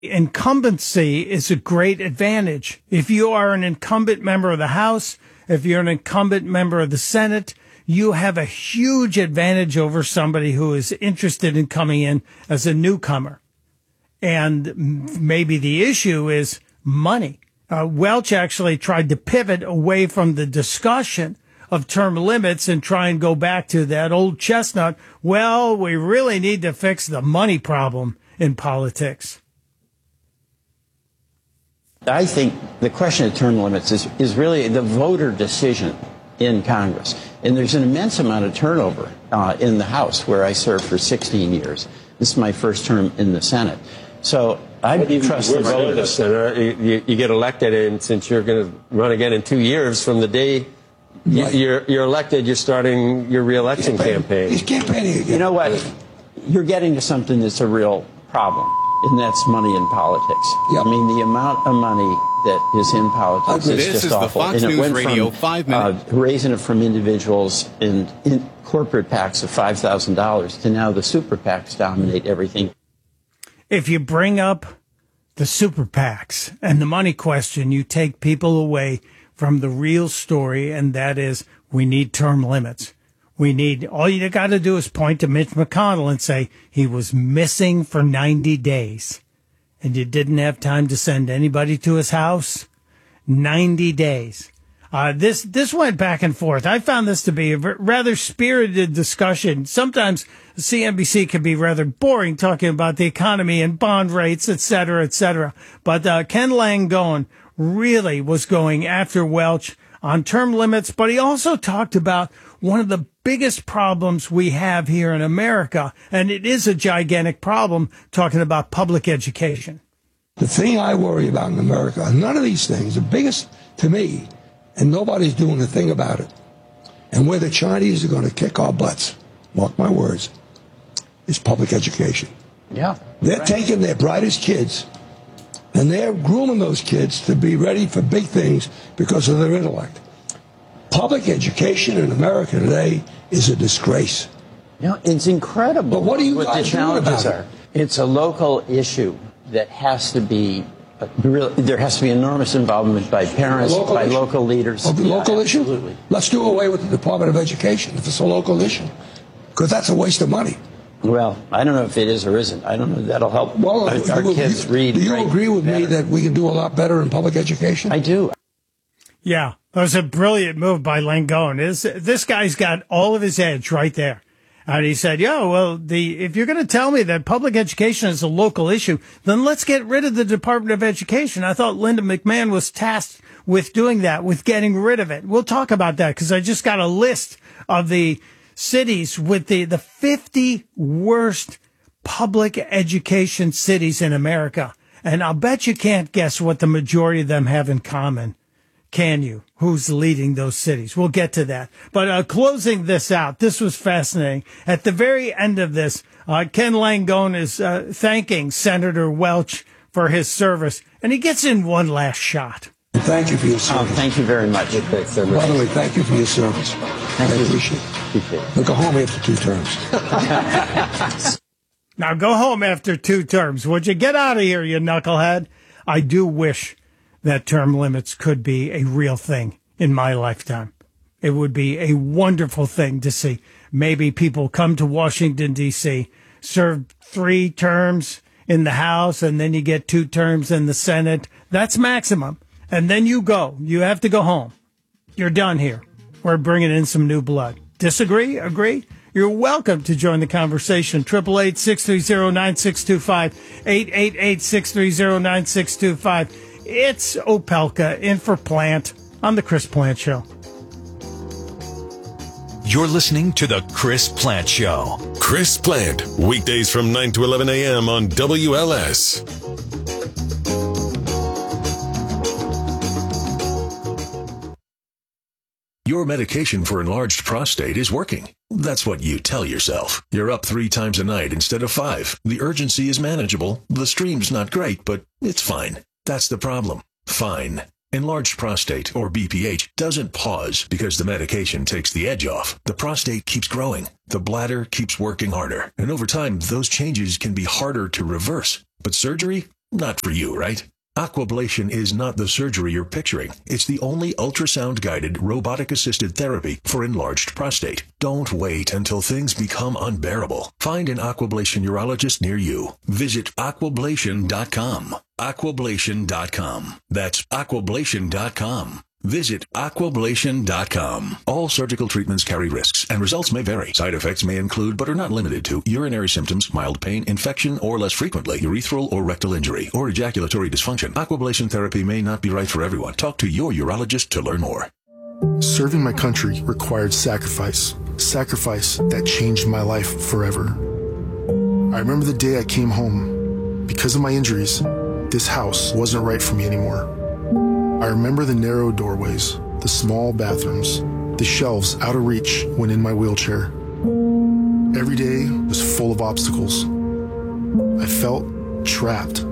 Incumbency is a great advantage. If you are an incumbent member of the House, if you're an incumbent member of the Senate, you have a huge advantage over somebody who is interested in coming in as a newcomer. And maybe the issue is money. Welch actually tried to pivot away from the discussion of term limits and try and go back to that old chestnut. Well, we really need to fix the money problem in politics. I think the question of term limits is really the voter decision in Congress. And there's an immense amount of turnover in the House, where I served for 16 years. This is my first term in the Senate. So I trust the voters. You get elected, and since you're going to run again in 2 years from the day you're elected, you're starting your re-election campaign. He's campaigning again. You know what? You're getting to something that's a real problem. And that's money in politics. Yep. I mean, the amount of money that is in politics is just awful. This is the Fox News Radio 5 minute. Raising it from individuals in corporate PACs of $5,000 to now the super PACs dominate everything. If you bring up the super PACs and the money question, you take people away from the real story, and that is we need term limits. All you got to do is point to Mitch McConnell and say he was missing for 90 days and you didn't have time to send anybody to his house. 90 days. This went back and forth. I found this to be a rather spirited discussion. Sometimes CNBC can be rather boring talking about the economy and bond rates, et cetera, et cetera. But Ken Langone really was going after Welch on term limits, but he also talked about one of the biggest problems we have here in America, and it is a gigantic problem, talking about public education. The thing I worry about in America, none of these things, the biggest to me, and nobody's doing a thing about it, and where the Chinese are going to kick our butts, mark my words, is public education. Yeah. They're taking their brightest kids, and they're grooming those kids to be ready for big things because of their intellect. Public education in America today is a disgrace. You know, it's incredible. But what do you guys do about it? It's a local issue that has to be there has to be enormous involvement by parents, by local leaders. A local issue? Absolutely. Let's do away with the Department of Education if it's a local issue, because that's a waste of money. Well, I don't know if it is or isn't. I don't know if that'll help our kids read. Do you agree with me that we can do a lot better in public education? I do. Yeah, that was a brilliant move by Langone. This guy's got all of his edge right there. And he said, if you're going to tell me that public education is a local issue, then let's get rid of the Department of Education. I thought Linda McMahon was tasked with doing that, with getting rid of it. We'll talk about that because I just got a list of the cities with the 50 worst public education cities in America. And I'll bet you can't guess what the majority of them have in common. Can you? Who's leading those cities? We'll get to that. But closing this out, this was fascinating. At the very end of this, Ken Langone is thanking Senator Welch for his service, and he gets in one last shot. Thank you for your service. Thank you very much. By the way, thank you for your service. I appreciate it. But go home after 2 terms. Now go home after 2 terms. Would you get out of here, you knucklehead? I do wish that term limits could be a real thing in my lifetime. It would be a wonderful thing to see. Maybe people come to Washington, D.C., serve 3 terms in the House, and then you get 2 terms in the Senate. That's maximum. And then you go. You have to go home. You're done here. We're bringing in some new blood. Disagree? Agree? You're welcome to join the conversation. 888-630-9625. 888-630-9625. It's Opelka in for Plant on The Chris Plant Show. You're listening to The Chris Plant Show. Chris Plant, weekdays from 9 to 11 a.m. on WLS. Your medication for enlarged prostate is working. That's what you tell yourself. You're up 3 times a night instead of 5. The urgency is manageable. The stream's not great, but it's fine. That's the problem. Fine. Enlarged prostate, or BPH, doesn't pause because the medication takes the edge off. The prostate keeps growing. The bladder keeps working harder. And over time, those changes can be harder to reverse. But surgery? Not for you, right? Aquablation is not the surgery you're picturing. It's the only ultrasound-guided, robotic-assisted therapy for enlarged prostate. Don't wait until things become unbearable. Find an Aquablation urologist near you. Visit aquablation.com. Aquablation.com. That's aquablation.com. Visit aquablation.com. All surgical treatments carry risks, and results may vary. Side effects may include, but are not limited to, urinary symptoms, mild pain, infection, or less frequently, urethral or rectal injury, or ejaculatory dysfunction. Aquablation therapy may not be right for everyone. Talk to your urologist to learn more. Serving my country required sacrifice. Sacrifice that changed my life forever. I remember the day I came home. Because of my injuries, this house wasn't right for me anymore. I remember the narrow doorways, the small bathrooms, the shelves out of reach when in my wheelchair. Every day was full of obstacles. I felt trapped.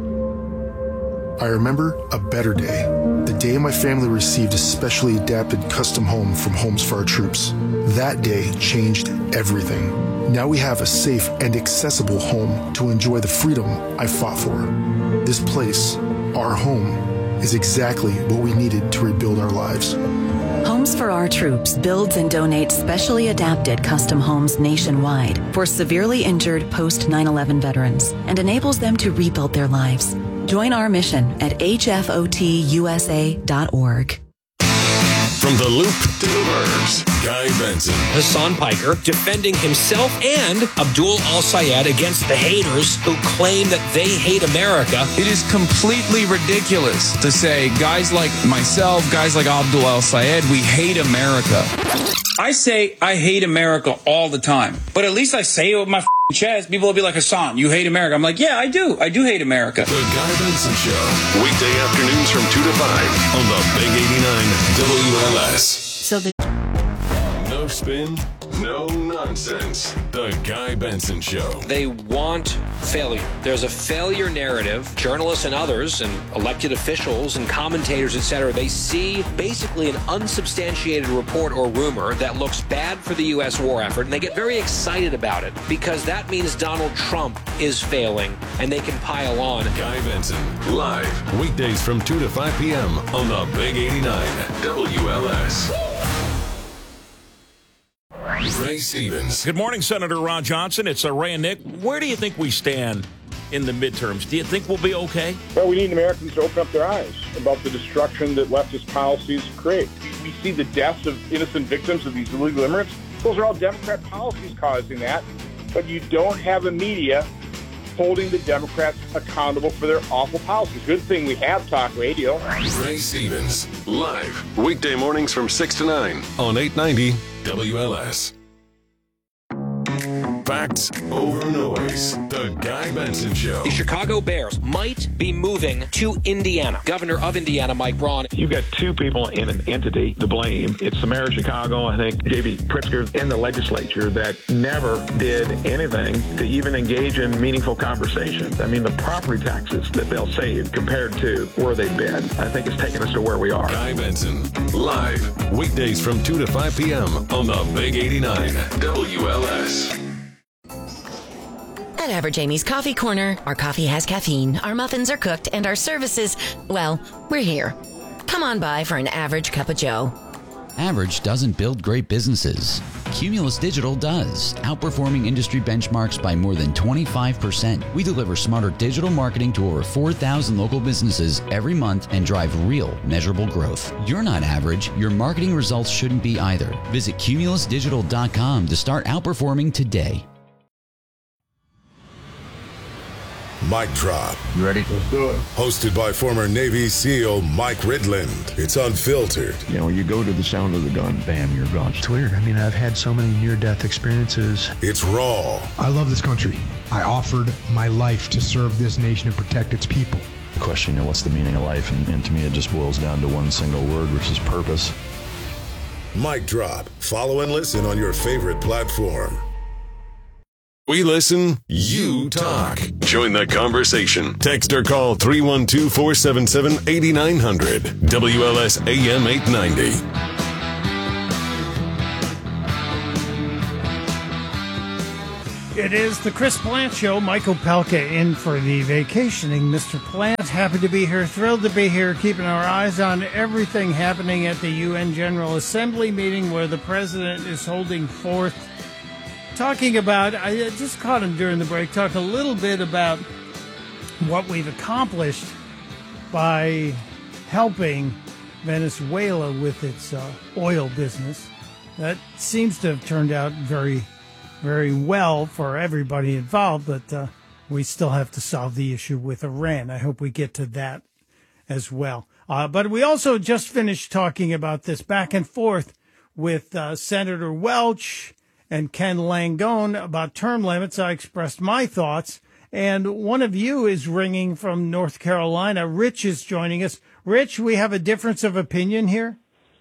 I remember a better day, the day my family received a specially adapted custom home from Homes for Our Troops. That day changed everything. Now we have a safe and accessible home to enjoy the freedom I fought for. This place, our home, is exactly what we needed to rebuild our lives. Homes for Our Troops builds and donates specially adapted custom homes nationwide for severely injured post 9/11 veterans and enables them to rebuild their lives. Join our mission at hfotusa.org. From the Loop to the Burbs, Guy Benson. Hassan Piker defending himself and Abdul Al-Sayed against the haters who claim that they hate America. It is completely ridiculous to say guys like myself, guys like Abdul Al-Sayed, we hate America. I say I hate America all the time, but at least I say it with my chest. People will be like, Hassan, you hate America. I'm like, yeah, I do. I do hate America. The Guy Benson Show. Weekday afternoons from 2 to 5 on the Big 89 WLS. So the No spin, no nonsense. The Guy Benson Show. They want failure. There's a failure narrative. Journalists and others and elected officials and commentators, etc., they see basically an unsubstantiated report or rumor that looks bad for the U.S. war effort, and they get very excited about it because that means Donald Trump is failing, and they can pile on. Guy Benson, live, weekdays from 2 to 5 p.m. on the Big 89 WLS. Ray Stevens. Good morning, Senator Ron Johnson. It's Ray and Nick. Where do you think we stand in the midterms? Do you think we'll be okay? Well, we need Americans to open up their eyes about the destruction that leftist policies create. We see the deaths of innocent victims of these illegal immigrants. Those are all Democrat policies causing that. But you don't have a media holding the Democrats accountable for their awful policies. Good thing we have talk radio. Ray Stevens, live, weekday mornings from 6 to 9 on 890 WLS. Facts over noise. The Guy Benson Show. The Chicago Bears might be moving to Indiana. Governor of Indiana, Mike Braun. You've got two people in an entity to blame. It's the mayor of Chicago, I think, J.B. Pritzker, in the legislature that never did anything to even engage in meaningful conversations. I mean, the property taxes that they'll save compared to where they've been, I think it's taken us to where we are. Guy Benson, live, weekdays from 2 to 5 p.m. on the Big 89 WLS. At Average Amy's Coffee Corner, our coffee has caffeine, our muffins are cooked, and our services, well, we're here. Come on by for an average cup of joe. Average doesn't build great businesses. Cumulus Digital does, outperforming industry benchmarks by more than 25%. We deliver smarter digital marketing to over 4,000 local businesses every month and drive real, measurable growth. You're not average. Your marketing results shouldn't be either. Visit cumulusdigital.com to start outperforming today. Mic Drop. You ready? Let's do it. Hosted by former Navy SEAL Mike Ridland. It's unfiltered. You know, you go to the sound of the gun, bam, you're gone. It's weird. I mean, I've had so many near-death experiences. It's raw. I love this country. I offered my life to serve this nation and protect its people. The question, you know, what's the meaning of life? And to me, it just boils down to one single word, which is purpose. Mic Drop. Follow and listen on your favorite platform. We listen, you talk. Join the conversation. Text or call 312-477-8900. WLS AM 890. It is the Chris Plant Show. Michael Pelka in for the vacationing Mr. Plant. Happy to be here, thrilled to be here, keeping our eyes on everything happening at the UN General Assembly meeting where the president is holding forth, talking about, I just caught him during the break, talk a little bit about what we've accomplished by helping Venezuela with its oil business. That seems to have turned out very well for everybody involved, but we still have to solve the issue with Iran. I hope we get to that as well. But we also just finished talking about this back and forth with Senator Welch and Ken Langone about term limits. I expressed my thoughts, and one of you is ringing from North Carolina. Rich is joining us. Rich, we have a difference of opinion here?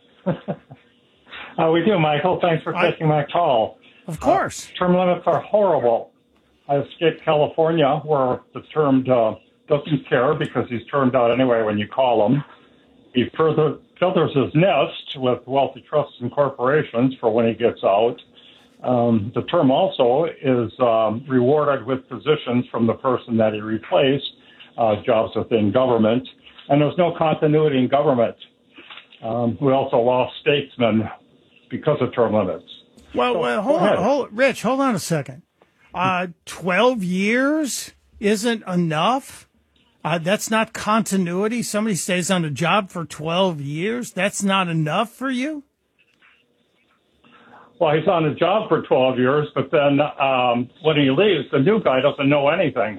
We do, Michael. Thanks for taking my call. Of course. Term limits are horrible. I escaped California, where the term doesn't care because he's termed out anyway when you call him. He further filters his nest with wealthy trusts and corporations for when he gets out. The term also is rewarded with positions from the person that he replaced, jobs within government, and there's no continuity in government. We also lost statesmen because of term limits. Well, hold on, Rich, hold on a second. 12 years isn't enough? That's not continuity? Somebody stays on a job for 12 years? That's not enough for you? Well, he's on a job for 12 years, but then when he leaves, the new guy doesn't know anything.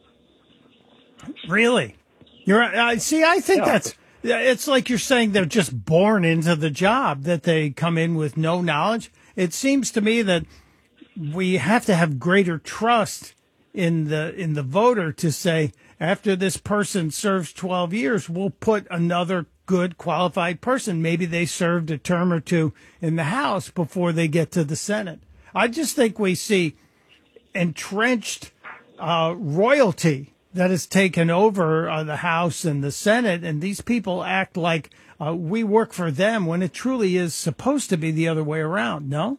Really? I think it's like you're saying they're just born into the job, that they come in with no knowledge. It seems to me that we have to have greater trust in the voter to say, after this person serves 12 years, we'll put another good qualified person. Maybe they served a term or two in the House before they get to the Senate. I just think we see entrenched royalty that has taken over the House and the Senate, and these people act like we work for them when it truly is supposed to be the other way around, no?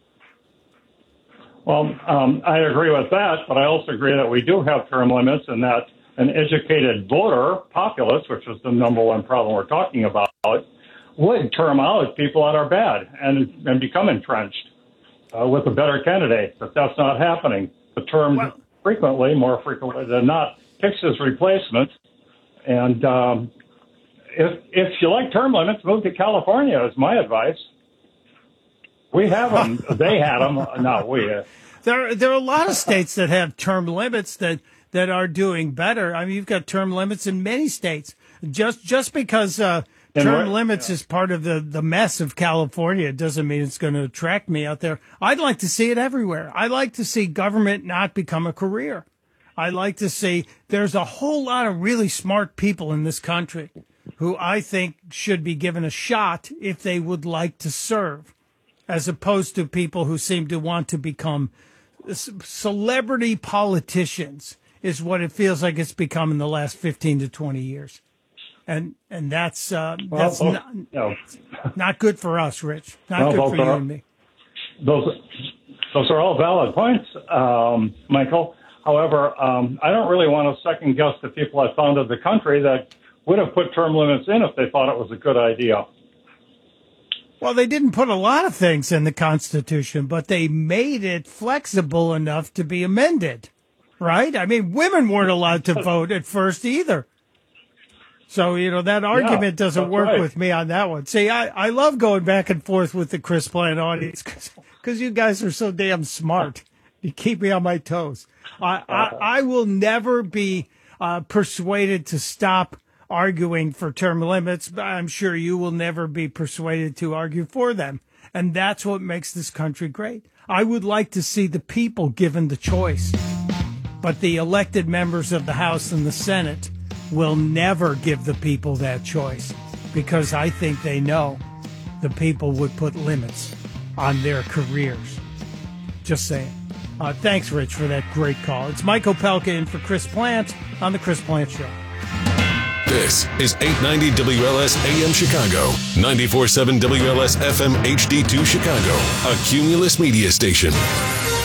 Well, I agree with that, but I also agree that we do have term limits and that an educated voter, populace, which is the number one problem we're talking about, would term out people that are bad and become entrenched with a better candidate. But that's not happening. The term more frequently than not, picks his replacement. And if you like term limits, move to California is my advice. We have them. They had them. No, we. There are a lot of states that have term limits that are doing better. I mean, you've got term limits in many states. Just because term limits is part of the mess of California, it doesn't mean it's going to attract me out there. I'd like to see it everywhere. I like to see government not become a career. I like to see there's a whole lot of really smart people in this country who I think should be given a shot if they would like to serve, as opposed to people who seem to want to become celebrity politicians, is what it feels like it's become in the last 15 to 20 years. And that's not good for us, Rich. Not good for you and me. Those are all valid points, Michael. However, I don't really want to second guess the people that founded the country that would have put term limits in if they thought it was a good idea. Well, they didn't put a lot of things in the Constitution, but they made it flexible enough to be amended, right? I mean, women weren't allowed to vote at first either. So, that argument doesn't work with me on that one. See, I love going back and forth with the Chris Plant audience because you guys are so damn smart. You keep me on my toes. I will never be persuaded to stop arguing for term limits, but I'm sure you will never be persuaded to argue for them. And that's what makes this country great. I would like to see the people given the choice, but the elected members of the House and the Senate will never give the people that choice, because I think they know the people would put limits on their careers. Just saying. Thanks, Rich, for that great call. It's Michael Pelka in for Chris Plant on The Chris Plant Show. This is 890 WLS AM Chicago, 94.7 WLS FM HD2 Chicago, a Cumulus media station.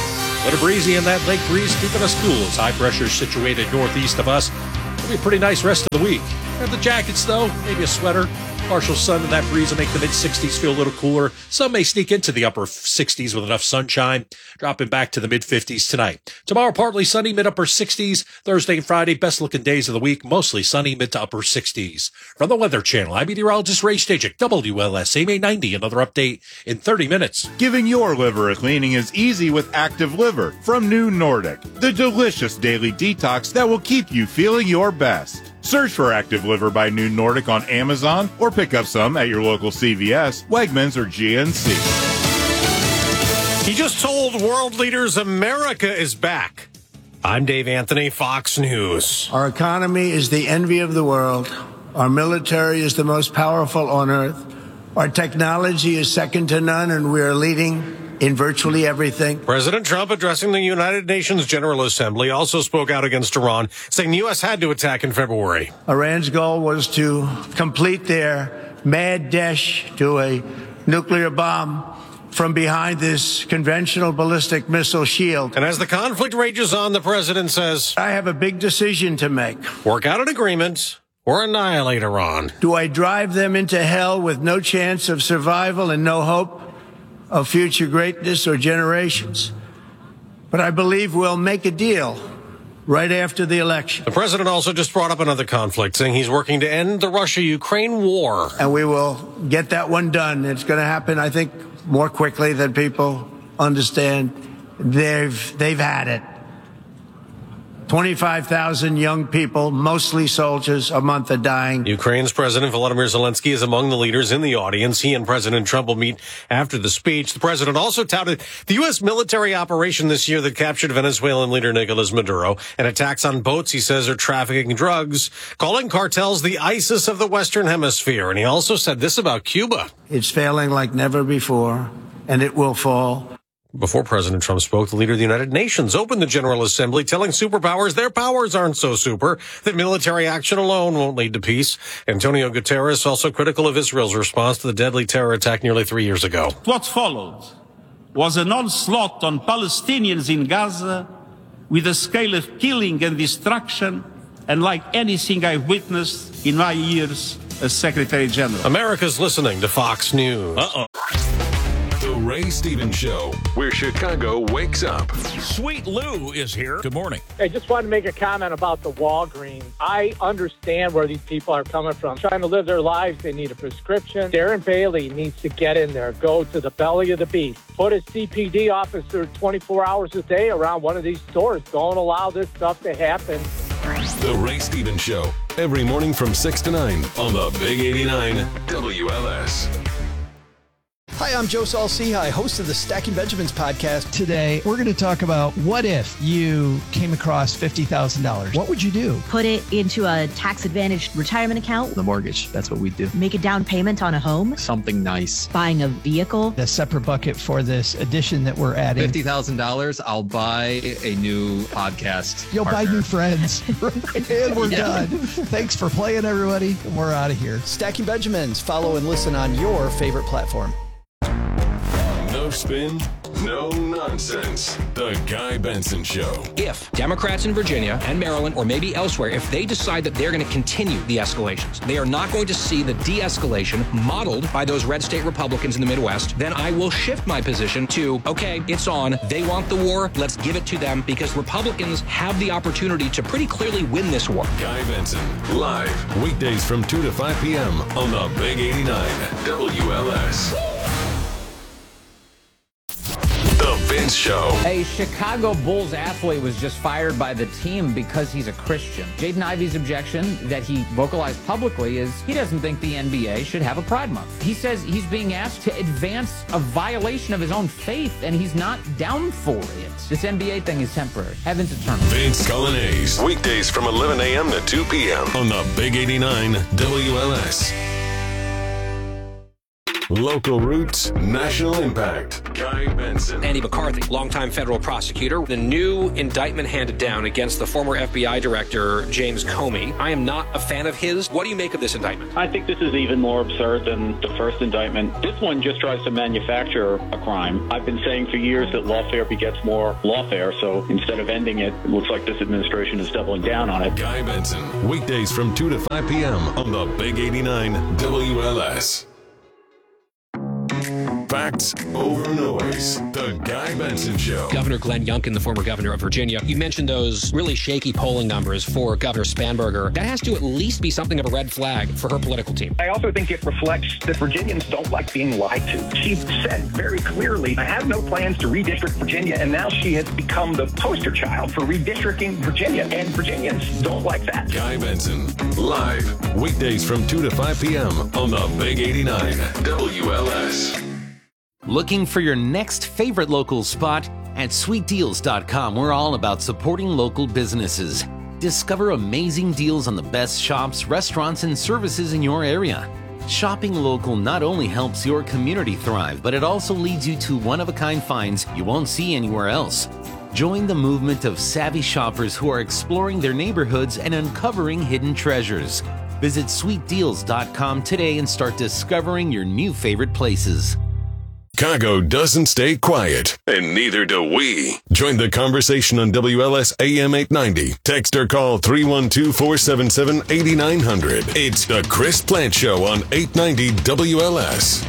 little breezy in that lake breeze, keeping us cool as high pressure is situated northeast of us. It'll be a pretty nice rest of the week. Have the jackets, though, maybe a sweater. Partial sun and that breeze will make the mid-60s feel a little cooler. Some may sneak into the upper 60s with enough sunshine, dropping back to the mid-50s tonight. Tomorrow, partly sunny, mid-upper 60s. Thursday and Friday, best-looking days of the week, mostly sunny, mid to upper 60s. From the Weather Channel, I'm meteorologist Ray Stajic, WLS, AMA 90. Another update in 30 minutes. Giving your liver a cleaning is easy with Active Liver from New Nordic, the delicious daily detox that will keep you feeling your best. Search for Active Liver by New Nordic on Amazon or pick up some at your local CVS, Wegmans, or GNC. He just told world leaders America is back. I'm Dave Anthony, Fox News. Our economy is the envy of the world. Our military is the most powerful on earth. Our technology is second to none, and we are leading in virtually everything. President Trump, addressing the United Nations General Assembly, also spoke out against Iran, saying the U.S. had to attack in February. Iran's goal was to complete their mad dash to a nuclear bomb from behind this conventional ballistic missile shield. And as the conflict rages on, the president says, I have a big decision to make. Work out an agreement or annihilate Iran. Do I drive them into hell with no chance of survival and no hope of future greatness or generations? But I believe we'll make a deal right after the election. The president also just brought up another conflict, saying he's working to end the Russia-Ukraine war. And we will get that one done. It's going to happen, I think, more quickly than people understand. They've had it. 25,000 young people, mostly soldiers, a month are dying. Ukraine's President Volodymyr Zelensky is among the leaders in the audience. He and President Trump will meet after the speech. The president also touted the U.S. military operation this year that captured Venezuelan leader Nicolas Maduro, and attacks on boats he says are trafficking drugs, calling cartels the ISIS of the Western Hemisphere. And he also said this about Cuba. It's failing like never before, and it will fall. Before President Trump spoke, the leader of the United Nations opened the General Assembly, telling superpowers their powers aren't so super, that military action alone won't lead to peace. Antonio Guterres also critical of Israel's response to the deadly terror attack nearly 3 years ago. What followed was an onslaught on Palestinians in Gaza with a scale of killing and destruction unlike anything I've witnessed in my years as Secretary General. America's listening to Fox News. The Ray Stevens Show, where Chicago wakes up. Sweet Lou is here. Good morning. I just wanted to make a comment about the Walgreens. I understand where these people are coming from. Trying to live their lives, they need a prescription. Darren Bailey needs to get in there, go to the belly of the beast. Put a CPD officer 24 hours a day around one of these stores. Don't allow this stuff to happen. The Ray Stevens Show, every morning from 6 to 9 on the Big 89 WLS. Hi, I'm Joe Saul-Sehy, host of the Stacking Benjamins podcast. Today, we're going to talk about what if you came across $50,000? What would you do? Put it into a tax-advantaged retirement account. The mortgage, that's what we do. Make a down payment on a home. Something nice. Buying a vehicle. A separate bucket for this addition that we're adding. $50,000, I'll buy a new podcast You'll partner. buy new friends. And we're done. Thanks for playing, everybody. We're out of here. Stacking Benjamins. Follow and listen on your favorite platform. No spin, no nonsense. The Guy Benson Show. If Democrats in Virginia and Maryland, or maybe elsewhere, if they decide that they're going to continue the escalations, they are not going to see the de-escalation modeled by those red state Republicans in the Midwest, then I will shift my position to, okay, it's on. They want the war. Let's give it to them, because Republicans have the opportunity to pretty clearly win this war. Guy Benson, live, weekdays from 2 to 5 p.m. on the Big 89 WLS. The Vince Show. A Chicago Bulls athlete was just fired by the team because he's a Christian. Jaden Ivey's objection that he vocalized publicly is he doesn't think the NBA should have a Pride Month. He says he's being asked to advance a violation of his own faith, and he's not down for it. This NBA thing is temporary. Heaven's eternal. Vince Colonnese, weekdays from 11 a.m. to 2 p.m. on the Big 89 WLS. Local roots, national impact. Guy Benson. Andy McCarthy, longtime federal prosecutor. The new indictment handed down against the former FBI director, James Comey. I am not a fan of his. What do you make of this indictment? I think this is even more absurd than the first indictment. This one just tries to manufacture a crime. I've been saying for years that lawfare begets more lawfare, so instead of ending it, it looks like this administration is doubling down on it. Guy Benson, weekdays from 2 to 5 p.m. on the Big 89 WLS. Facts over noise. The Guy Benson Show. Governor Glenn Youngkin, the former governor of Virginia, you mentioned those really shaky polling numbers for Governor Spanberger. That has to at least be something of a red flag for her political team. I also think it reflects that Virginians don't like being lied to. She said very clearly, I have no plans to redistrict Virginia, and now she has become the poster child for redistricting Virginia, and Virginians don't like that. Guy Benson, live, weekdays from 2 to 5 p.m. on the Big 89 WLS. Looking for your next favorite local spot? At sweetdeals.com, we're all about supporting local businesses. Discover amazing deals on the best shops, restaurants, and services in your area. Shopping local not only helps your community thrive, but it also leads you to one-of-a-kind finds you won't see anywhere else. Join the movement of savvy shoppers who are exploring their neighborhoods and uncovering hidden treasures. Visit sweetdeals.com today and start discovering your new favorite places. Chicago doesn't stay quiet, and neither do we. Join the conversation on WLS AM 890. Text or call 312-477-8900. It's the Chris Plant Show on 890 WLS.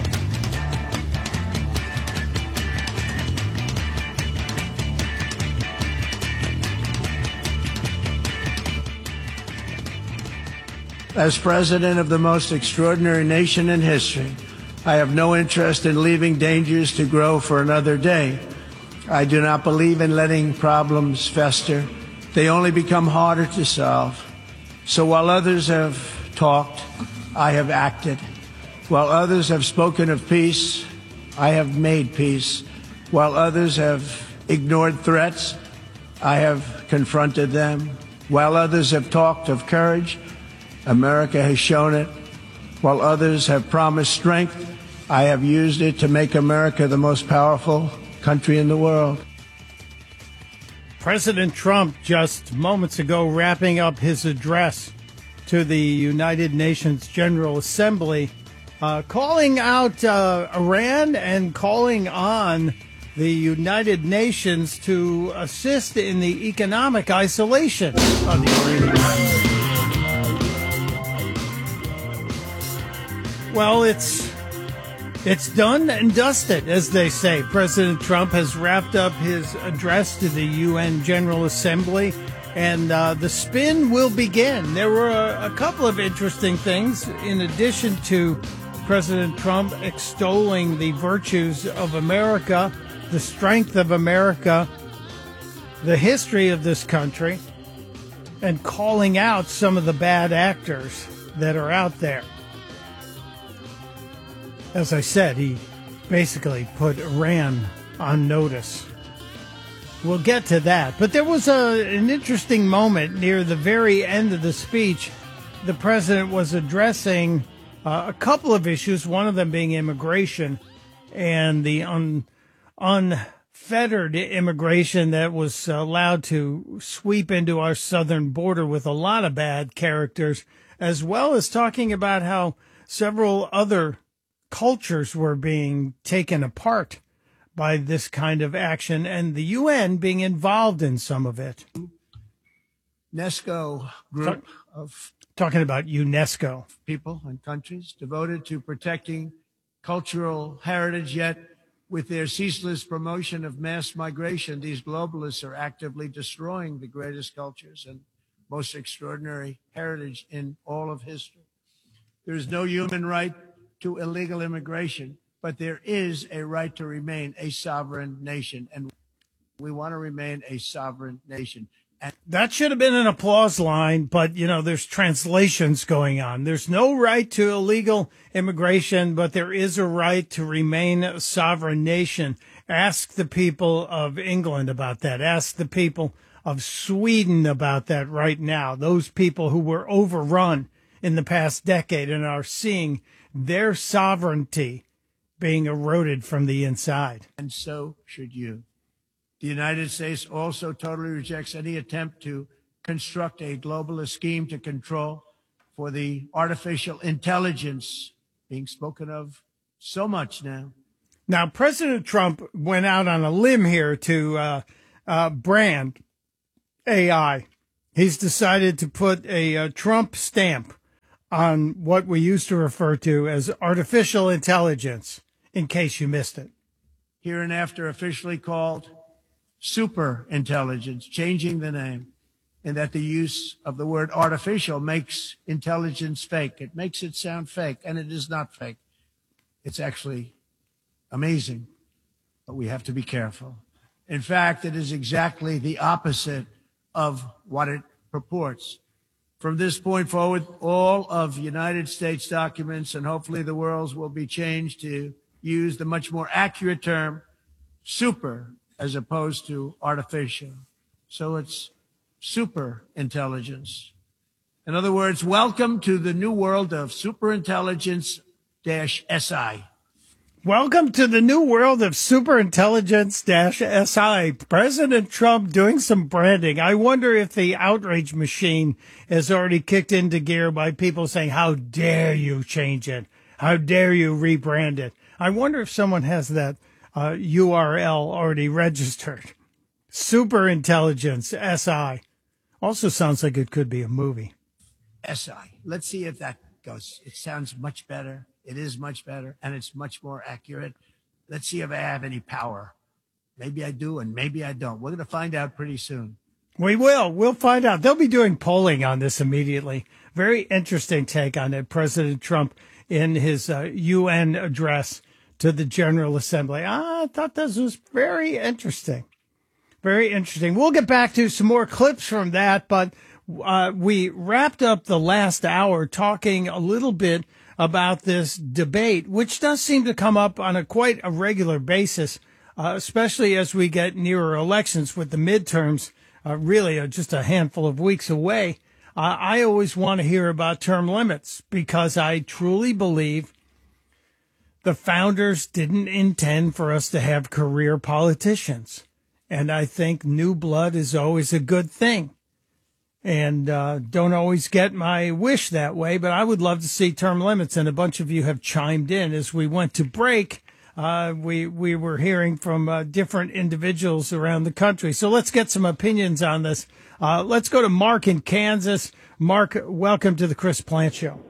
As president of the most extraordinary nation in history, I have no interest in leaving dangers to grow for another day. I do not believe in letting problems fester. They only become harder to solve. So while others have talked, I have acted. While others have spoken of peace, I have made peace. While others have ignored threats, I have confronted them. While others have talked of courage, America has shown it. While others have promised strength, I have used it to make America the most powerful country in the world. President Trump just moments ago wrapping up his address to the United Nations General Assembly, calling out Iran and calling on the United Nations to assist in the economic isolation of the Iranians. Well, it's done and dusted, as they say. President Trump has wrapped up his address to the UN General Assembly, and the spin will begin. There were a couple of interesting things. In addition to President Trump extolling the virtues of America, the strength of America, the history of this country, and calling out some of the bad actors that are out there. As I said, he basically put Iran on notice. We'll get to that. But there was an interesting moment near the very end of the speech. The president was addressing a couple of issues, one of them being immigration and the unfettered immigration that was allowed to sweep into our southern border with a lot of bad characters, as well as talking about how several other cultures were being taken apart by this kind of action, and the UN being involved in some of it. UNESCO group of talking about UNESCO people and countries devoted to protecting cultural heritage, yet with their ceaseless promotion of mass migration, these globalists are actively destroying the greatest cultures and most extraordinary heritage in all of history. There is no human right to illegal immigration, but there is a right to remain a sovereign nation, and we want to remain a sovereign nation. And that should have been an applause line, but, you know, there's translations going on. There's no right to illegal immigration, but there is a right to remain a sovereign nation. Ask the people of England about that. Ask the people of Sweden about that right now. Those people who were overrun in the past decade and are seeing their sovereignty being eroded from the inside. And so should you. The United States also totally rejects any attempt to construct a globalist scheme to control for the artificial intelligence being spoken of so much now. Now, President Trump went out on a limb here to brand AI. He's decided to put a Trump stamp on what we used to refer to as artificial intelligence, in case you missed it. Hereinafter officially called super intelligence, changing the name, and that the use of the word artificial makes intelligence fake. It makes it sound fake, and it is not fake. It's actually amazing, but we have to be careful. In fact, it is exactly the opposite of what it purports. From this point forward, all of United States documents and hopefully the world's will be changed to use the much more accurate term super as opposed to artificial. So it's super intelligence. In other words, welcome to the new world of superintelligence-SI. Welcome to the new world of superintelligence-SI. President Trump doing some branding. I wonder if the outrage machine has already kicked into gear by people saying, how dare you change it? How dare you rebrand it? I wonder if someone has that URL already registered. Superintelligence-SI. Also sounds like it could be a movie. SI. Let's see if that goes. It sounds much better. It is much better, and it's much more accurate. Let's see if I have any power. Maybe I do, and maybe I don't. We're going to find out pretty soon. We will. We'll find out. They'll be doing polling on this immediately. Very interesting take on it. President Trump in his UN address to the General Assembly. I thought this was very interesting. Very interesting. We'll get back to some more clips from that, but we wrapped up the last hour talking a little bit about this debate, which does seem to come up on quite a regular basis, especially as we get nearer elections with the midterms, really just a handful of weeks away. I always want to hear about term limits because I truly believe the founders didn't intend for us to have career politicians. And I think new blood is always a good thing. And don't always get my wish that way, but I would love to see term limits. And a bunch of you have chimed in as we went to break. We were hearing from different individuals around the country. So let's get some opinions on this. Let's go to Mark in Kansas. Mark, welcome to the Chris Plant Show.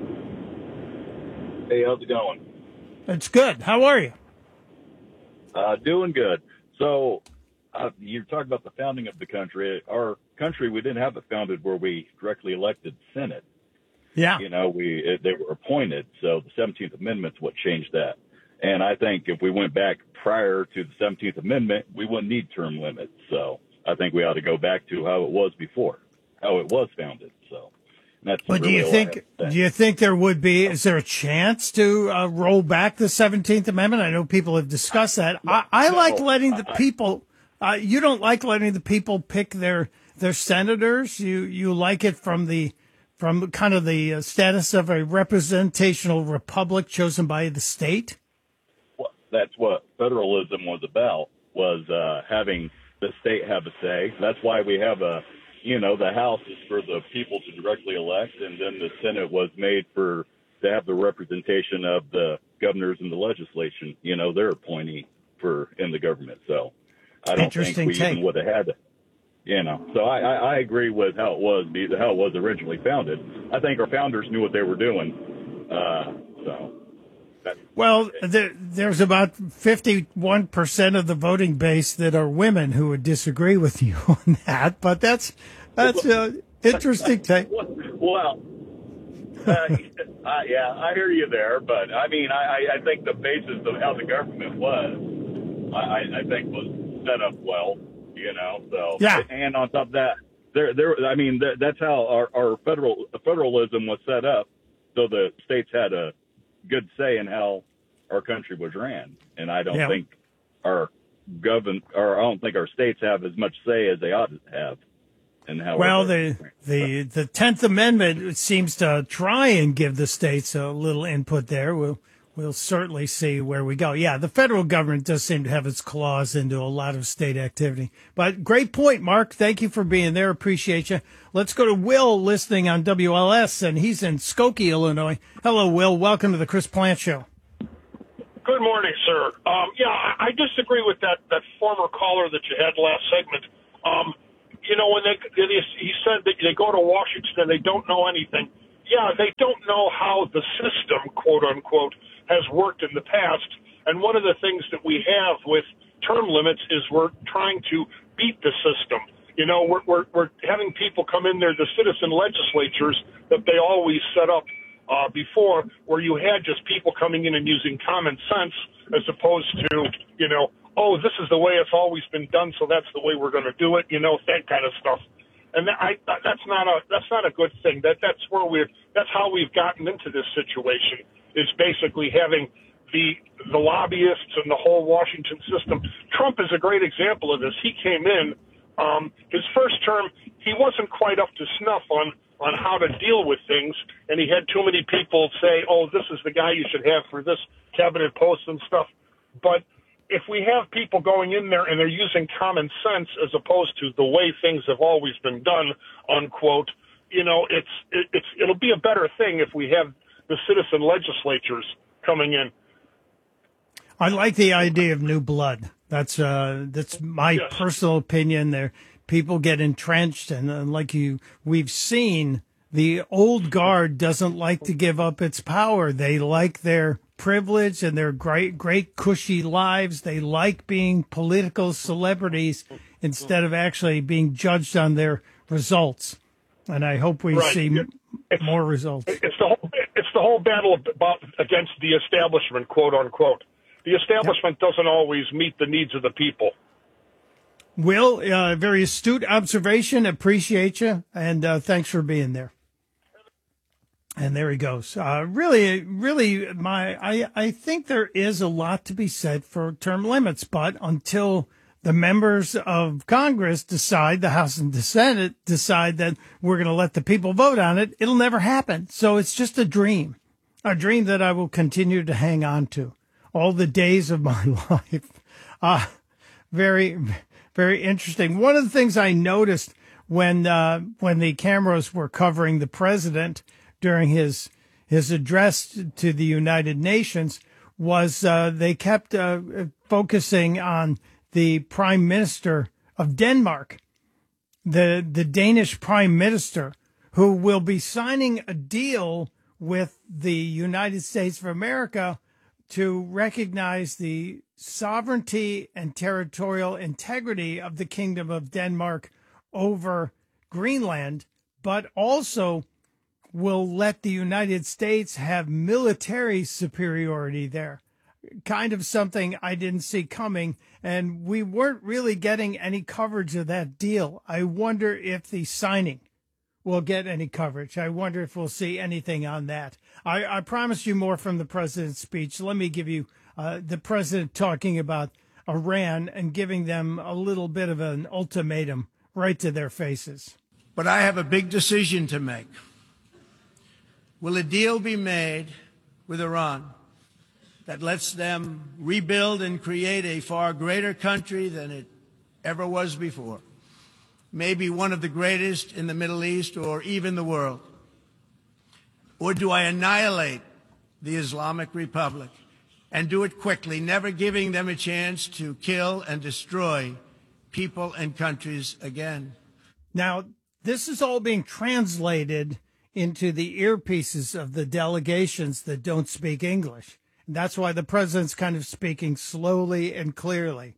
Hey, how's it going? It's good. How are you? Doing good. So you're talking about the founding of the country. Our country, we didn't have it founded where we directly elected Senate. Yeah. You know, they were appointed. So the 17th Amendment's what changed that. And I think if we went back prior to the 17th Amendment, we wouldn't need term limits. So I think we ought to go back to how it was before, how it was founded. So that's. But really do you think there would be? Is there a chance to roll back the 17th Amendment? I know people have discussed that. I like letting the people. You don't like letting the people pick their senators. You like it from kind of the status of a representational republic chosen by the state. Well, that's what federalism was about, was having the state have a say. That's why we have the House is for the people to directly elect, and then the Senate was made to have the representation of the governors and the legislation, their appointee in the government. So I don't think we even would have had it. So I agree with how it was originally founded. I think our founders knew what they were doing. Well, there's about 51% of the voting base that are women who would disagree with you on that, but that's an interesting take. Well, yeah, I hear you there, but I mean, I think the basis of how the government was, I think was set up well. So yeah. And on top of that, that's how our federalism was set up, so the states had a good say in how our country was ran, and I don't think I don't think our states have as much say as they ought to have. And how the 10th Amendment seems to try and give the states a little input there. We'll we'll certainly see where we go. Yeah, the federal government does seem to have its claws into a lot of state activity. But great point, Mark. Thank you for being there. Appreciate you. Let's go to Will listening on WLS, and he's in Skokie, Illinois. Hello, Will. Welcome to the Chris Plant Show. Good morning, sir. I disagree with that former caller that you had last segment. When he said that they go to Washington and they don't know anything. Yeah, they don't know how the system, quote unquote, has worked in the past. And one of the things that we have with term limits is we're trying to beat the system. We're having people come in there, the citizen legislatures that they always set up before, where you had just people coming in and using common sense as opposed to, this is the way it's always been done, so that's the way we're going to do it, that kind of stuff. And that's not a good thing. That's how we've gotten into this situation, is basically having the lobbyists and the whole Washington system. Trump is a great example of this. He came in, his first term, he wasn't quite up to snuff on how to deal with things, and he had too many people say, this is the guy you should have for this cabinet post and stuff. But if we have people going in there and they're using common sense as opposed to the way things have always been done, unquote, it'll be a better thing if we have the citizen legislatures coming in. I like the idea of new blood. That's my personal opinion. There, people get entrenched, and we've seen, the old guard doesn't like to give up its power. They like their privilege and their great cushy lives. They like being political celebrities instead of actually being judged on their results. And I hope we see more results. It's the whole battle against the establishment, quote unquote. The establishment doesn't always meet the needs of the people. Will, very astute observation. Appreciate you, and thanks for being there. And there he goes. Really, I think there is a lot to be said for term limits, but until the members of Congress decide, the House and the Senate decide that we're going to let the people vote on it, it'll never happen. So it's just a dream that I will continue to hang on to all the days of my life. Very, very interesting. One of the things I noticed when the cameras were covering the president during his address to the United Nations was they kept focusing on the Prime Minister of Denmark, the Danish Prime Minister, who will be signing a deal with the United States of America to recognize the sovereignty and territorial integrity of the Kingdom of Denmark over Greenland, but also will let the United States have military superiority there. Kind of something I didn't see coming, and we weren't really getting any coverage of that deal. I wonder if the signing will get any coverage. I wonder if we'll see anything on that. I promised you more from the president's speech. Let me give you the president talking about Iran and giving them a little bit of an ultimatum right to their faces. But I have a big decision to make. Will a deal be made with Iran that lets them rebuild and create a far greater country than it ever was before? Maybe one of the greatest in the Middle East or even the world? Or do I annihilate the Islamic Republic and do it quickly, never giving them a chance to kill and destroy people and countries again? Now, this is all being translated into the earpieces of the delegations that don't speak English. And that's why the president's kind of speaking slowly and clearly.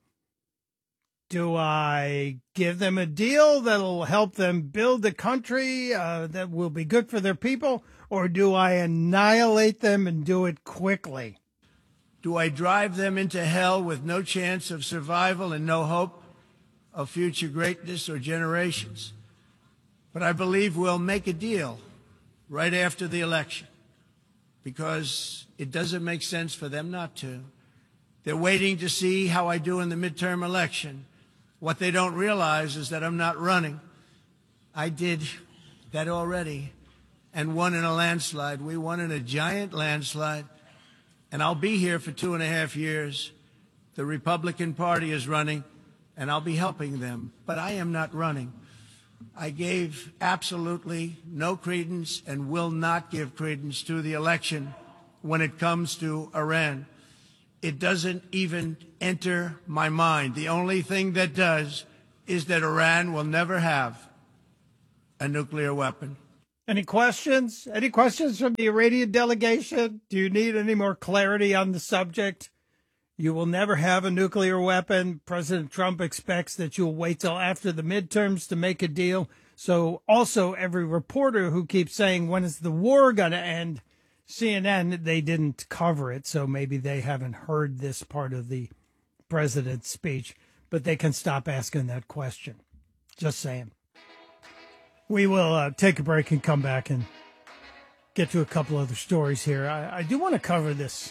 Do I give them a deal that'll help them build a country that will be good for their people, or do I annihilate them and do it quickly? Do I drive them into hell with no chance of survival and no hope of future greatness or generations? But I believe we'll make a deal right after the election, because it doesn't make sense for them not to. They're waiting to see how I do in the midterm election. What they don't realize is that I'm not running. I did that already and won in a landslide. We won in a giant landslide, and I'll be here for 2.5 years. The Republican Party is running, and I'll be helping them, but I am not running. I gave absolutely no credence and will not give credence to the election when it comes to Iran. It doesn't even enter my mind. The only thing that does is that Iran will never have a nuclear weapon. Any questions? Any questions from the Iranian delegation? Do you need any more clarity on the subject? You will never have a nuclear weapon. President Trump expects that you'll wait till after the midterms to make a deal. So also every reporter who keeps saying, when is the war going to end? CNN, they didn't cover it, so maybe they haven't heard this part of the president's speech, but they can stop asking that question. Just saying. We will take a break and come back and get to a couple other stories here. I do want to cover this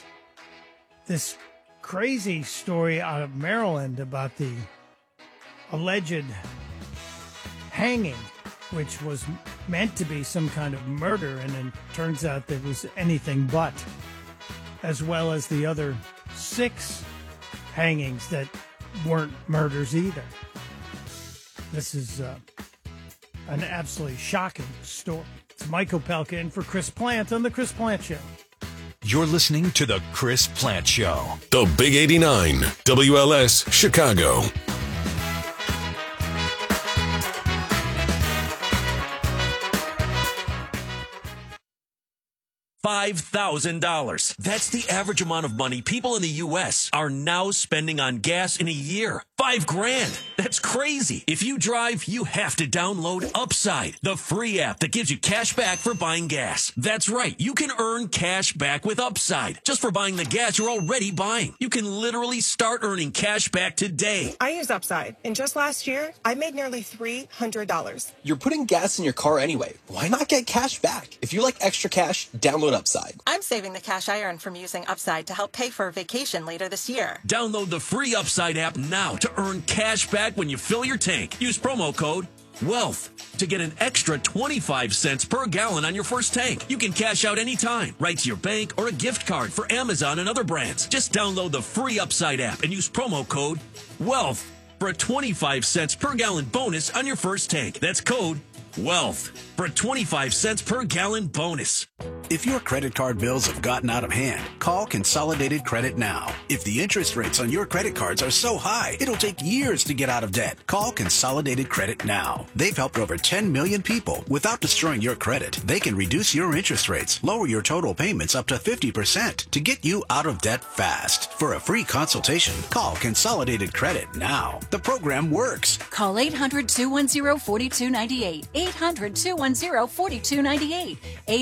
crazy story out of Maryland about the alleged hanging, which was meant to be some kind of murder, and then turns out that it was anything but, as well as the other 6 hangings that weren't murders either. This is an absolutely shocking story. It's Mike Opelka in for Chris Plant on The Chris Plant Show. You're listening to The Chris Plant Show. The Big 89, WLS, Chicago. $5,000. That's the average amount of money people in the U.S. are now spending on gas in a year. $5,000. That's crazy. If you drive, you have to download Upside, the free app that gives you cash back for buying gas. That's right. You can earn cash back with Upside just for buying the gas you're already buying. You can literally start earning cash back today. I use Upside, and just last year, I made nearly $300. You're putting gas in your car anyway. Why not get cash back? If you like extra cash, download Upside. I'm saving the cash I earn from using Upside to help pay for a vacation later this year. Download the free Upside app now to earn cash back when you fill your tank. Use promo code WEALTH to get an extra 25 cents per gallon on your first tank. You can cash out anytime, right to your bank or a gift card for Amazon and other brands. Just download the free Upside app and use promo code WEALTH for a 25 cents per gallon bonus on your first tank. That's code WEALTH for a 25 cents per gallon bonus. If your credit card bills have gotten out of hand, call Consolidated Credit now. If the interest rates on your credit cards are so high, it'll take years to get out of debt. Call Consolidated Credit now. They've helped over 10 million people without destroying your credit. They can reduce your interest rates, lower your total payments up to 50% to get you out of debt fast. For a free consultation, call Consolidated Credit now. The program works. Call 800-210-4298. 800-210-4298.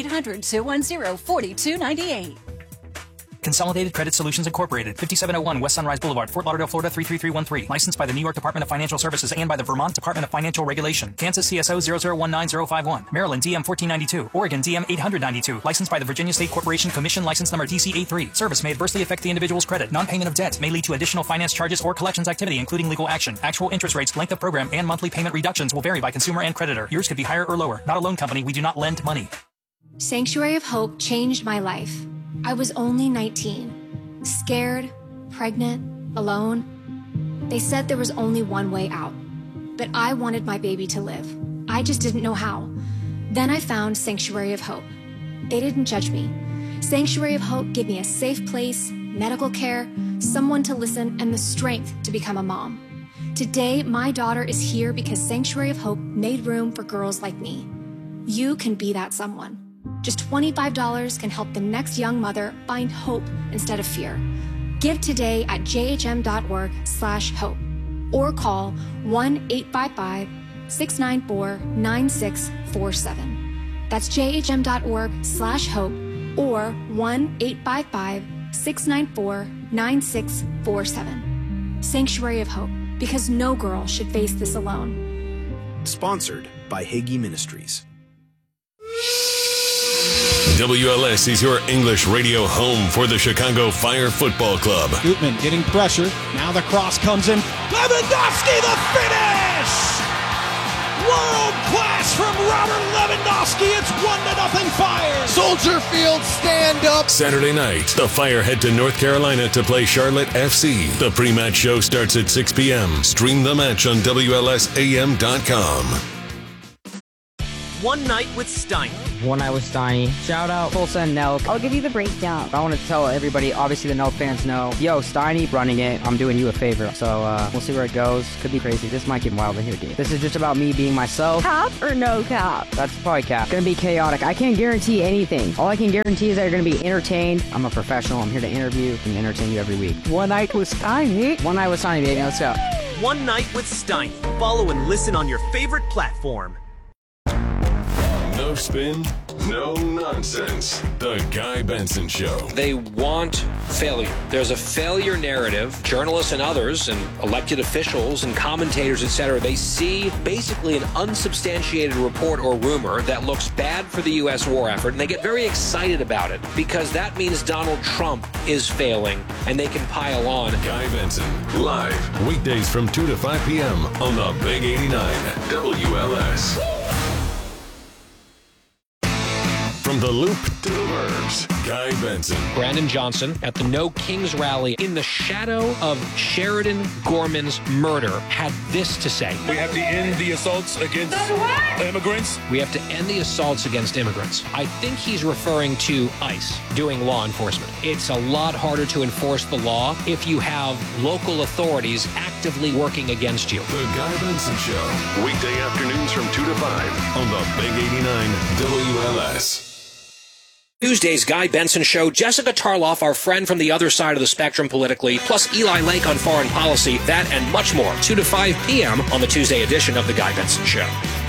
800-210-4298. Consolidated Credit Solutions Incorporated, 5701 West Sunrise Boulevard, Fort Lauderdale, Florida 33313. Licensed by the New York Department of Financial Services and by the Vermont Department of Financial Regulation. Kansas CSO 0019051. Maryland DM 1492. Oregon DM 892. Licensed by the Virginia State Corporation Commission, license number DC83. Service may adversely affect the individual's credit. Non-payment of debt may lead to additional finance charges or collections activity, including legal action. Actual interest rates, length of program, and monthly payment reductions will vary by consumer and creditor. Yours could be higher or lower. Not a loan company. We do not lend money. Sanctuary of Hope changed my life. I was only 19. Scared, pregnant, alone. They said there was only one way out, but I wanted my baby to live. I just didn't know how. Then I found Sanctuary of Hope. They didn't judge me. Sanctuary of Hope gave me a safe place, medical care, someone to listen, and the strength to become a mom. Today, my daughter is here because Sanctuary of Hope made room for girls like me. You can be that someone. Just $25 can help the next young mother find hope instead of fear. Give today at jhm.org/hope or call 1-855-694-9647. That's jhm.org/hope or 1-855-694-9647. Sanctuary of Hope, because no girl should face this alone. Sponsored by Hagee Ministries. WLS is your English radio home for the Chicago Fire Football Club. Gutman getting pressure. Now the cross comes in. Lewandowski, the finish! World class from Robert Lewandowski. It's 1-0 Fire. Soldier Field, stand up. Saturday night, the Fire head to North Carolina to play Charlotte FC. The pre-match show starts at 6 p.m. Stream the match on WLSAM.com. One Night with Steiny. One Night with Steiny. Shout out Tulsa and Nelk. I'll give you the breakdown. I want to tell everybody, obviously the Nelk fans know, yo, Steiny running it. I'm doing you a favor. So we'll see where it goes. Could be crazy. This might get wild in here, dude. This is just about me being myself. Cap or no cap? That's probably cap. Gonna be chaotic. I can't guarantee anything. All I can guarantee is that you're gonna be entertained. I'm a professional. I'm here to interview and entertain you every week. One Night with Steiny. One Night with Steiny, baby. Let's go. One Night with Steiny. Follow and listen on your favorite platform. No spin, no nonsense. The Guy Benson Show. They want failure. There's a failure narrative. Journalists and others and elected officials and commentators, etc., they see basically an unsubstantiated report or rumor that looks bad for the U.S. war effort, and they get very excited about it because that means Donald Trump is failing, and they can pile on. Guy Benson, live, weekdays from 2 to 5 p.m. on the Big 89 WLS. From the Loop to the Burbs, Guy Benson. Brandon Johnson at the No Kings rally in the shadow of Sheridan Gorman's murder had this to say. We have to end the assaults against immigrants. We have to end the assaults against immigrants. I think he's referring to ICE doing law enforcement. It's a lot harder to enforce the law if you have local authorities actively working against you. The Guy Benson Show, weekday afternoons from 2 to 5 on the Big 89 WLS. Tuesday's Guy Benson Show, Jessica Tarloff, our friend from the other side of the spectrum politically, plus Eli Lake on foreign policy, that and much more, 2 to 5 p.m. on the Tuesday edition of The Guy Benson Show.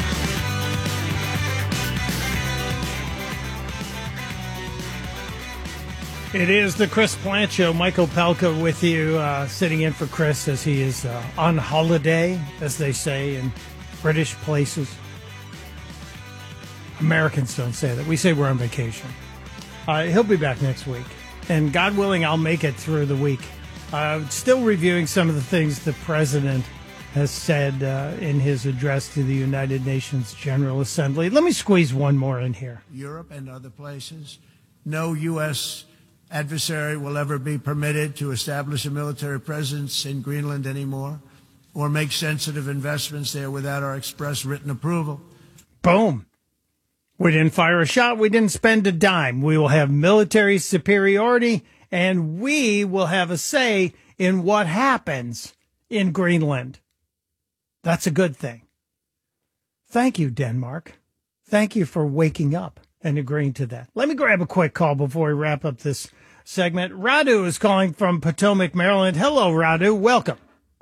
It is the Chris Plant Show. Michael Pelka with you, sitting in for Chris as he is on holiday, as they say in British places. Americans don't say that. We say we're on vacation. He'll be back next week. And God willing, I'll make it through the week. Still reviewing some of the things the president has said in his address to the United Nations General Assembly. Let me squeeze one more in here. Europe and other places, no U.S. adversary will ever be permitted to establish a military presence in Greenland anymore or make sensitive investments there without our express written approval. Boom. We didn't fire a shot. We didn't spend a dime. We will have military superiority, and we will have a say in what happens in Greenland. That's a good thing. Thank you, Denmark. Thank you for waking up and agreeing to that. Let me grab a quick call before we wrap up this segment. Radu is calling from Potomac, Maryland. Hello, Radu. Welcome.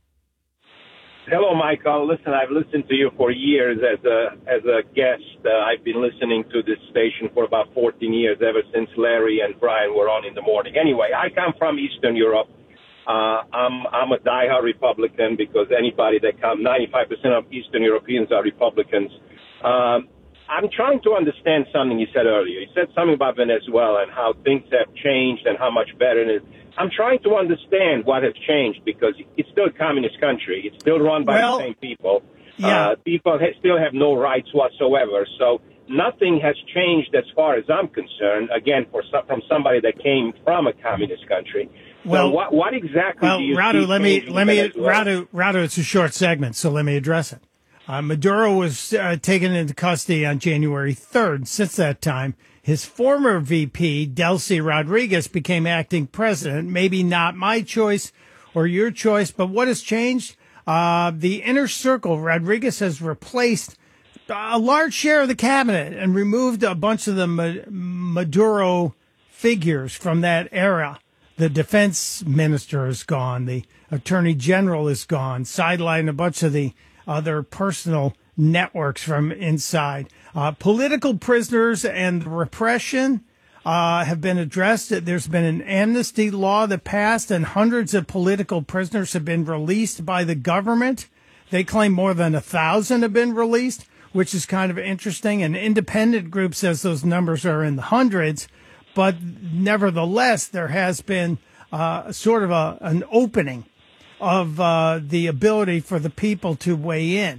Hello, Michael. Listen, I've listened to you for years as a guest. I've been listening to this station for about 14 years, ever since Larry and Brian were on in the morning. Anyway, I come from Eastern Europe. I'm a diehard Republican because anybody that comes, 95% of Eastern Europeans are Republicans. I'm trying to understand something you said earlier. You said something about Venezuela and how things have changed and how much better it is. I'm trying to understand what has changed because it's still a communist country. It's still run by the same people. Yeah. People still have no rights whatsoever. So nothing has changed as far as I'm concerned, again, from somebody that came from a communist country. Well, so what exactly do you Radu, see Radu, it's a short segment, so let me address it. Maduro was taken into custody on January 3rd. Since that time, his former VP, Delcy Rodriguez, became acting president. Maybe not my choice or your choice, but what has changed? The inner circle, Rodriguez has replaced a large share of the cabinet and removed a bunch of the Maduro figures from that era. The defense minister is gone. The attorney general is gone. Sidelined a bunch of the other personal networks from inside. Political prisoners and repression have been addressed. There's been an amnesty law that passed, and hundreds of political prisoners have been released by the government. They claim more than 1,000 have been released, which is kind of interesting. An independent group says those numbers are in the hundreds, but nevertheless, there has been sort of an opening of the ability for the people to weigh in.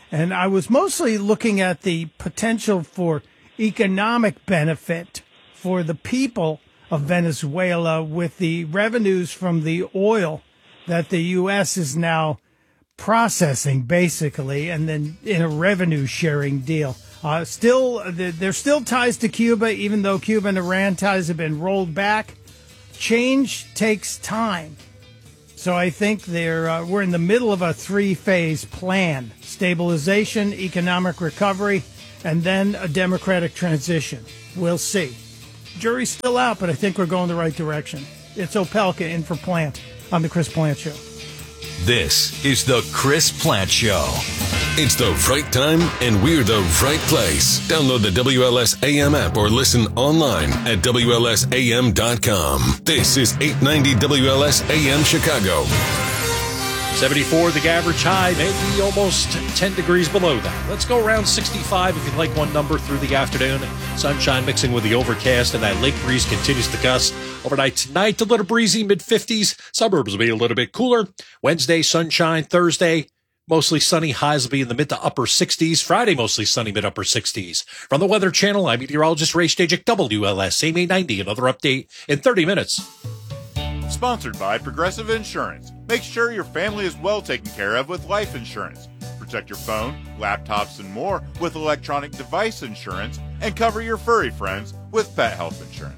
And I was mostly looking at the potential for economic benefit for the people of Venezuela with the revenues from the oil that the U.S. is now processing, basically, and then in a revenue sharing deal. There's still ties to Cuba, even though Cuba and Iran ties have been rolled back. Change takes time. So I think we're in the middle of a three-phase plan: stabilization, economic recovery, and then a democratic transition. We'll see. Jury's still out, but I think we're going the right direction. It's Opelka in for Plant on the Chris Plant Show. This is the Chris Plant Show. It's the right time, and we're the right place. Download the WLS AM app or listen online at WLSAM.com. This is 890 WLS AM Chicago. 74, the average high, maybe almost 10 degrees below that. Let's go around 65 if you'd like one number through the afternoon. Sunshine mixing with the overcast, and that lake breeze continues to gust. Overnight tonight, a little breezy, mid-50s. Suburbs will be a little bit cooler. Wednesday, sunshine. Thursday, mostly sunny. Highs will be in the mid to upper 60s. Friday, mostly sunny, mid-upper 60s. From the Weather Channel, I'm meteorologist Ray Stajic, WLS, AM 890. Another update in 30 minutes. Sponsored by Progressive Insurance. Make sure your family is well taken care of with life insurance. Protect your phone, laptops, and more with electronic device insurance, and cover your furry friends with pet health insurance.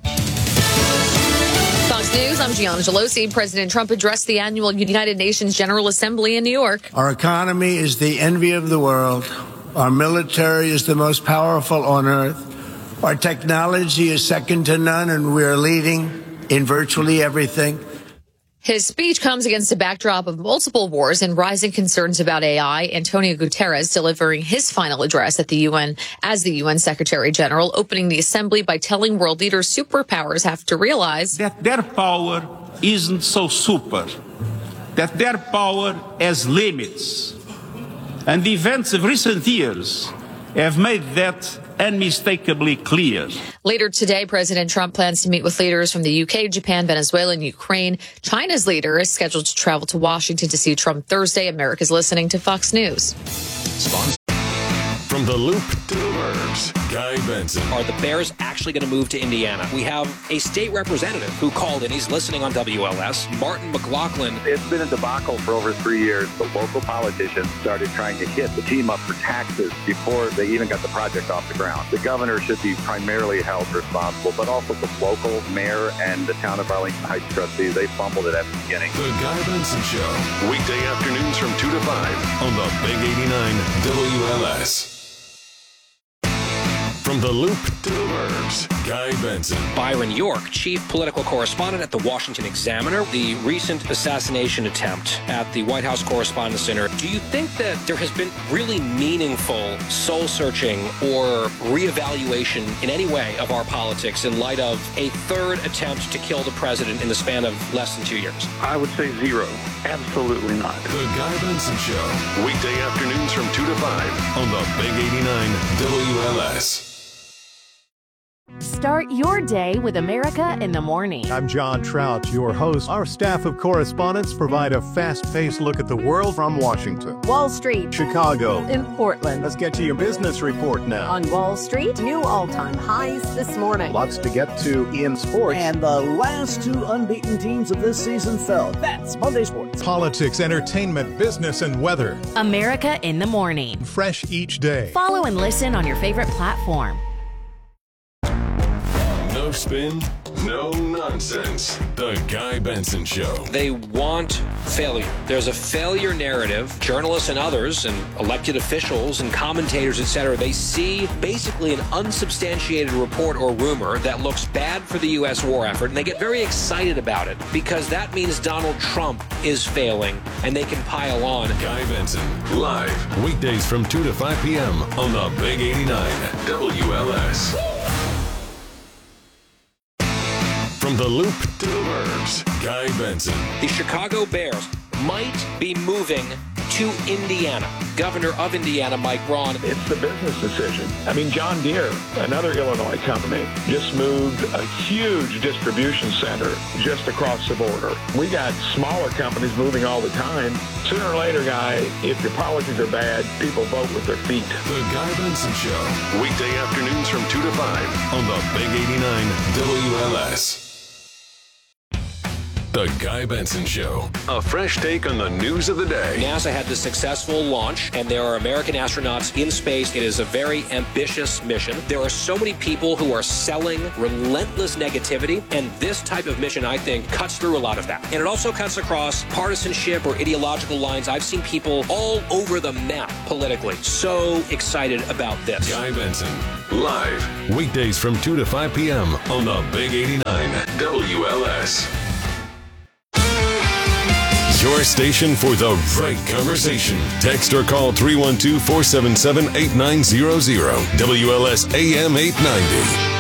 Fox News, I'm Gianna Gelosi. President Trump addressed the annual United Nations General Assembly in New York. Our economy is the envy of the world. Our military is the most powerful on earth. Our technology is second to none, and we're leading in virtually everything. His speech comes against a backdrop of multiple wars and rising concerns about AI. Antonio Guterres delivering his final address at the UN as the UN Secretary General, opening the assembly by telling world leaders superpowers have to realize that their power isn't so super, that their power has limits. And the events of recent years have made that unmistakably clear. Later today, President Trump plans to meet with leaders from the UK, Japan, Venezuela, and Ukraine. China's leader is scheduled to travel to Washington to see Trump Thursday. America's listening to Fox News. From the Loop to the Burbs, Guy Benson. Are the Bears actually going to move to Indiana? We have a state representative who called in. He's listening on WLS. Martin McLaughlin. It's been a debacle for over 3 years. The local politicians started trying to hit the team up for taxes before they even got the project off the ground. The governor should be primarily held responsible, but also the local mayor and the town of Arlington Heights trustees. They fumbled it at the beginning. The Guy Benson Show. Weekday afternoons from 2 to 5 on the Big 89 WLS. From the Loop to the Burbs, Guy Benson. Byron York, chief political correspondent at the Washington Examiner. The recent assassination attempt at the White House Correspondents' Center. Do you think that there has been really meaningful soul-searching or reevaluation in any way of our politics in light of a third attempt to kill the president in the span of less than 2 years? I would say zero. Absolutely not. The Guy Benson Show. Weekday afternoons from 2 to 5 on the Big 89 WLS. Start your day with America in the Morning. I'm John Trout, your host. Our staff of correspondents provide a fast-paced look at the world from Washington, Wall Street, Chicago, and Portland. Let's get to your business report now. On Wall Street, new all-time highs this morning. Lots to get to in sports. And the last two unbeaten teams of this season fell. That's Monday Sports. Politics, entertainment, business, and weather. America in the Morning. Fresh each day. Follow and listen on your favorite platform. No spin, no nonsense. The Guy Benson Show. They want failure. There's a failure narrative. Journalists and others and elected officials and commentators, etc., they see basically an unsubstantiated report or rumor that looks bad for the U.S. war effort, and they get very excited about it because that means Donald Trump is failing, and they can pile on. Guy Benson, live, weekdays from 2 to 5 p.m. on the Big 89 WLS. From the Loop to the Burbs, Guy Benson. The Chicago Bears might be moving to Indiana. Governor of Indiana, Mike Braun. It's the business decision. I mean, John Deere, another Illinois company, just moved a huge distribution center just across the border. We got smaller companies moving all the time. Sooner or later, Guy, if your policies are bad, people vote with their feet. The Guy Benson Show. Weekday afternoons from 2 to 5 on the Big 89 WLS. The Guy Benson Show. A fresh take on the news of the day. NASA had the successful launch, and there are American astronauts in space. It is a very ambitious mission. There are so many people who are selling relentless negativity, and this type of mission, I think, cuts through a lot of that. And it also cuts across partisanship or ideological lines. I've seen people all over the map politically. So excited about this. Guy Benson, live. Weekdays from 2 to 5 p.m. on the Big 89 WLS. Your station for the right conversation. Text or call 312-477-8900. WLS AM 890.